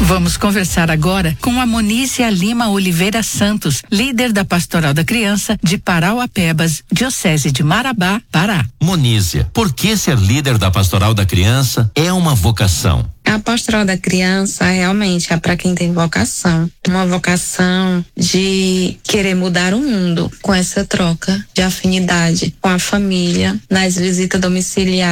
Vamos conversar agora com a Monícia Lima Oliveira Santos, líder da Pastoral da Criança de Parauapebas, Diocese de Marabá, Pará. Monícia, por que ser líder da Pastoral da Criança é uma vocação? A Pastoral da Criança realmente é para quem tem vocação. Uma vocação de querer mudar o mundo com essa troca de afinidade com a família, nas visitas domiciliares.